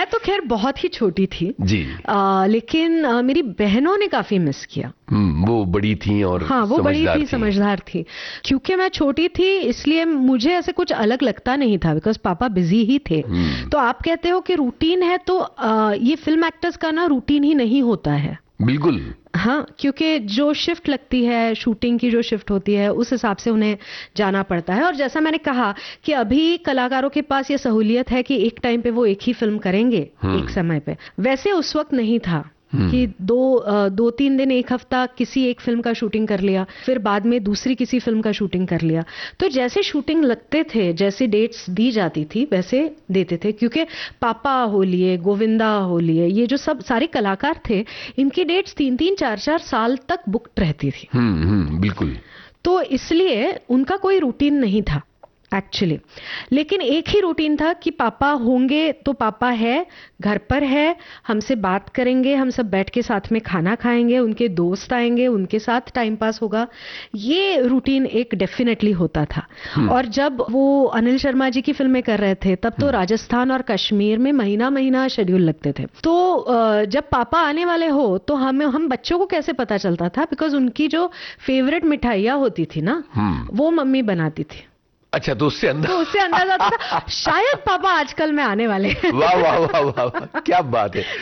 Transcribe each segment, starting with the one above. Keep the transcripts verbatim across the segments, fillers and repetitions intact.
तो खैर बहुत ही छोटी थी जी, आ, लेकिन आ, मेरी बहनों ने काफी मिस किया। हम्म, वो बड़ी थी और हाँ, वो बड़ी थी, थी, समझदार थी। क्योंकि मैं छोटी थी इसलिए मुझे ऐसे कुछ अलग लगता नहीं था, बिकॉज पापा बिजी ही थे। तो आप कहते हो कि रूटीन है, तो आ, ये फिल्म एक्टर्स का ना रूटीन ही नहीं होता है। बिल्कुल। हाँ, क्योंकि जो शिफ्ट लगती है, शूटिंग की जो शिफ्ट होती है, उस हिसाब से उन्हें जाना पड़ता है। और जैसा मैंने कहा कि अभी कलाकारों के पास ये सहूलियत है कि एक टाइम पे वो एक ही फिल्म करेंगे एक समय पे, वैसे उस वक्त नहीं था कि दो दो तीन दिन, एक हफ्ता किसी एक फिल्म का शूटिंग कर लिया, फिर बाद में दूसरी किसी फिल्म का शूटिंग कर लिया। तो जैसे शूटिंग लगते थे, जैसे डेट्स दी जाती थी, वैसे देते थे। क्योंकि पापा हो लिए, गोविंदा हो लिए, ये जो सब सारे कलाकार थे, इनकी डेट्स तीन तीन चार चार साल तक बुक्ड रहती थी। हम्म हम्म बिल्कुल। तो इसलिए उनका कोई रूटीन नहीं था एक्चुअली। लेकिन एक ही रूटीन था कि पापा होंगे तो पापा है, घर पर है, हमसे बात करेंगे, हम सब बैठ के साथ में खाना खाएंगे, उनके दोस्त आएंगे, उनके साथ टाइम पास होगा। ये रूटीन एक डेफिनेटली होता था। और जब वो अनिल शर्मा जी की फिल्में कर रहे थे, तब तो राजस्थान और कश्मीर में महीना महीना शेड्यूल लगते थे। तो जब पापा आने वाले हो तो हमें हम बच्चों को कैसे पता चलता था, बिकॉज उनकी जो फेवरेट मिठाइयाँ होती थी ना, वो मम्मी बनाती थी। अच्छा, तो उससे अंदाजा तो उससे अंदाजा था शायद पापा आजकल में आने वाले हैं। वाह वाह वाह वाह, क्या बात है।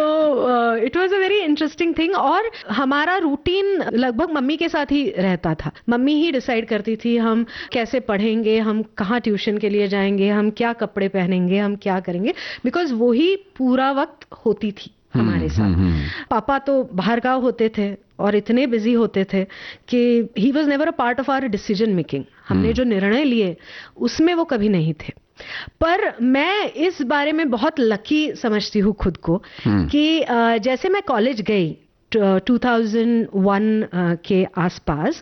तो it was a very interesting thing. और हमारा रूटीन लगभग मम्मी के साथ ही रहता था। मम्मी ही डिसाइड करती थी हम कैसे पढ़ेंगे, हम कहाँ ट्यूशन के लिए जाएंगे, हम क्या कपड़े पहनेंगे, हम क्या करेंगे, बिकॉज वो ही पूरा वक्त होती थी हमारे साथ। पापा तो बाहर गाँव होते थे और इतने बिजी होते थे कि he was never a part of our decision making. हमने जो निर्णय लिए उसमें वो कभी नहीं थे। पर मैं इस बारे में बहुत लकी समझती हूँ खुद को कि जैसे मैं कॉलेज गई दो हज़ार एक के आसपास,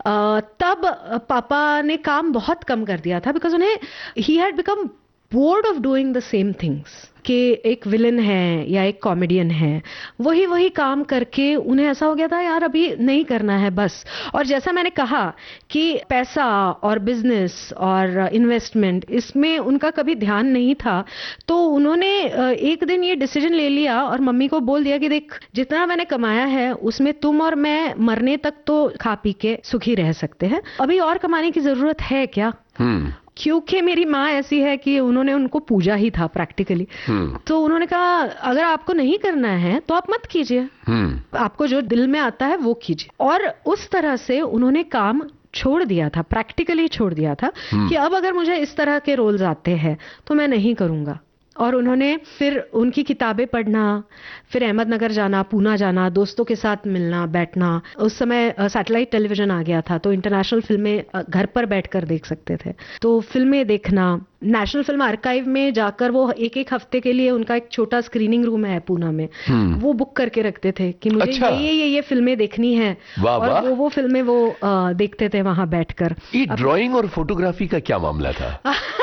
तब पापा ने काम बहुत कम कर दिया था, बिकॉज उन्हें he had become board of doing the same things. कि एक विलन है या एक कॉमेडियन है, वही वही काम करके उन्हें ऐसा हो गया था यार अभी नहीं करना है बस। और जैसा मैंने कहा कि पैसा और बिजनेस और इन्वेस्टमेंट, इसमें उनका कभी ध्यान नहीं था। तो उन्होंने एक दिन ये डिसीजन ले लिया और मम्मी को बोल दिया कि देख, जितना मैंने कमाया है उसमें तुम और मैं मरने तक तो खा पी के सुखी रह सकते हैं, अभी और कमाने की जरूरत है क्या। क्योंकि मेरी माँ ऐसी है कि उन्होंने उनको पूजा ही था प्रैक्टिकली। तो उन्होंने कहा अगर आपको नहीं करना है तो आप मत कीजिए, आपको जो दिल में आता है वो कीजिए। और उस तरह से उन्होंने काम छोड़ दिया था, प्रैक्टिकली छोड़ दिया था कि अब अगर मुझे इस तरह के रोल्स आते हैं तो मैं नहीं करूंगा। और उन्होंने फिर उनकी किताबें पढ़ना, फिर अहमदनगर जाना, पूना जाना, दोस्तों के साथ मिलना, बैठना। उस समय सैटेलाइट टेलीविजन आ गया था तो इंटरनेशनल फिल्में घर पर बैठकर देख सकते थे। तो फिल्में देखना, नेशनल फिल्म आर्काइव में जाकर वो एक एक हफ्ते के लिए उनका एक छोटा स्क्रीनिंग रूम है पूना में, वो बुक करके रखते थे कि मुझे अच्छा। ये ये ये फिल्में देखनी है। और वो वो फिल्में वो आ, देखते थे वहां बैठकर। ये ड्राइंग और फोटोग्राफी का क्या मामला था?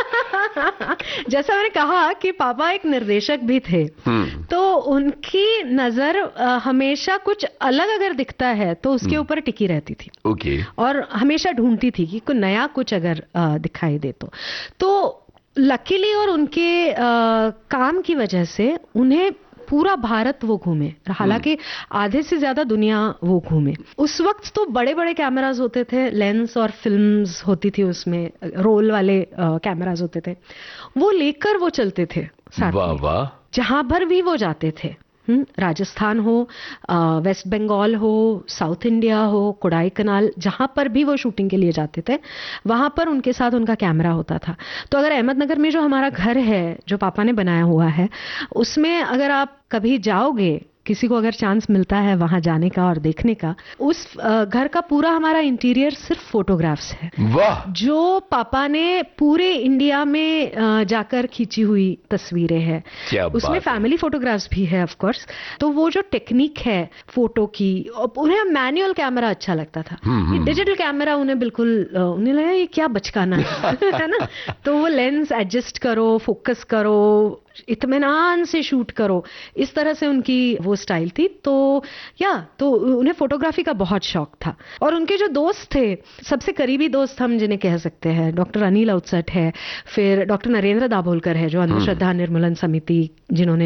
जैसा मैंने कहा कि पापा एक निर्देशक भी थे, तो उनकी नजर हमेशा कुछ अलग अगर दिखता है तो उसके ऊपर टिकी रहती थी। ओके। और हमेशा ढूंढती थी कि कोई नया कुछ अगर दिखाई दे तो तो लकीली और उनके आ, काम की वजह से उन्हें पूरा भारत वो घूमे, हालांकि आधे से ज्यादा दुनिया वो घूमे। उस वक्त तो बड़े बड़े कैमरास होते थे, लेंस और फिल्म्स होती थी, उसमें रोल वाले कैमरास होते थे, वो लेकर वो चलते थे साथ में। वाह वाह। जहां भर भी वो जाते थे, राजस्थान हो, वेस्ट बंगाल हो, साउथ इंडिया हो, कोडाई कनाल, जहां पर भी वो शूटिंग के लिए जाते थे वहां पर उनके साथ उनका कैमरा होता था। तो अगर अहमदनगर में जो हमारा घर है जो पापा ने बनाया हुआ है, उसमें अगर आप कभी जाओगे, किसी को अगर चांस मिलता है वहां जाने का और देखने का, उस घर का पूरा हमारा इंटीरियर सिर्फ फोटोग्राफ्स है। वाह। जो पापा ने पूरे इंडिया में जाकर खींची हुई तस्वीरें हैं। उसमें फैमिली फोटोग्राफ्स भी है ऑफ कोर्स। तो वो जो टेक्निक है फोटो की, उन्हें मैनुअल कैमरा अच्छा लगता था, डिजिटल कैमरा उन्हें बिल्कुल, उन्हें लगा ये क्या बचकाना है ना। तो वो लेंस एडजस्ट करो, फोकस करो, इत्मीनान से शूट करो, इस तरह से उनकी वो स्टाइल थी। तो या तो उन्हें फोटोग्राफी का बहुत शौक था। और उनके जो दोस्त थे, सबसे करीबी दोस्त हम जिन्हें कह सकते हैं, डॉक्टर अनिल अवचट है, फिर डॉक्टर नरेंद्र दाभोलकर है जो अंधश्रद्धा निर्मूलन समिति जिन्होंने